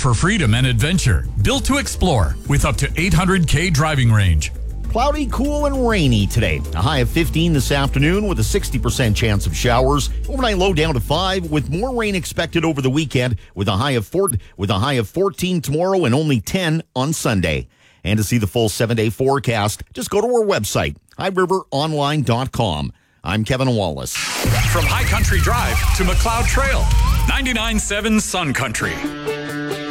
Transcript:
for freedom and adventure. Built to explore with up to 800K driving range. Cloudy, cool, and rainy today. A high of 15 this afternoon with a 60% chance of showers. Overnight low down to 5 with more rain expected over the weekend with a high of 14 tomorrow and only 10 on Sunday. And to see the full 7-day forecast, just go to our website, highriveronline.com. I'm Kevin Wallace. From High Country Drive to McLeod Trail, 99.7 Sun Country.